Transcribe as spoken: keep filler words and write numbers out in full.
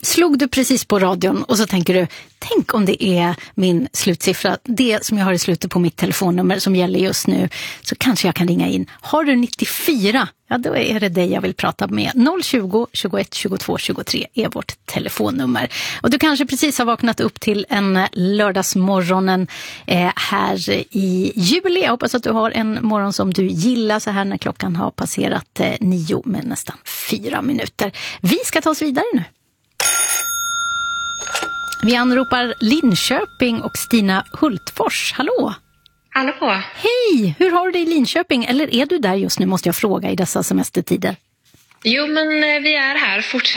Slog du precis på radion och så tänker du, tänk om det är min slutsiffra, det som jag har i slutet på mitt telefonnummer som gäller just nu, så kanske jag kan ringa in. Har du nittiofyra? Ja, då är det dig jag vill prata med. noll tjugo, tjugoett, tjugotvå, tjugotre är vårt telefonnummer. Och du kanske precis har vaknat upp till en lördagsmorgonen eh, här i juli. Jag hoppas att du har en morgon som du gillar så här när klockan har passerat eh, nio med nästan fyra minuter. Vi ska ta oss vidare nu. Vi anropar Linköping och Stina Hultfors. Hallå! Hallå! Hej! Hur har du det i Linköping? Eller är du där just nu, måste jag fråga, i dessa semestertider? Jo, men vi är här fortsatt.